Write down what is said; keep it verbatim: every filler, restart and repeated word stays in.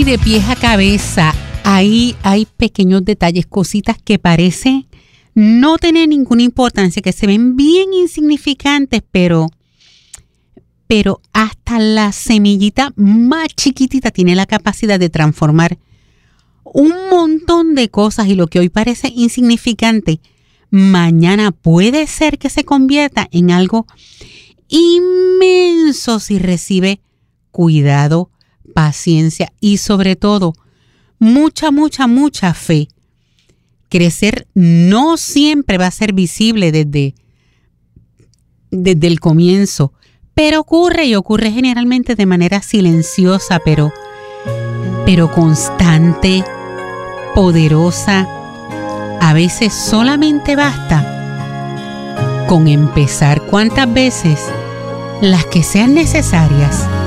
de pies a cabeza, ahí hay pequeños detalles, cositas que parecen no tener ninguna importancia, que se ven bien insignificantes, pero, pero hasta la semillita más chiquitita tiene la capacidad de transformar un montón de cosas, y lo que hoy parece insignificante, mañana puede ser que se convierta en algo inmenso si recibe cuidado, paciencia y sobre todo mucha, mucha, mucha fe. Crecer no siempre va a ser visible desde, desde el comienzo, pero ocurre y ocurre generalmente de manera silenciosa, pero, pero constante, poderosa. A veces solamente basta con empezar. ¿Cuántas veces? Las que sean necesarias.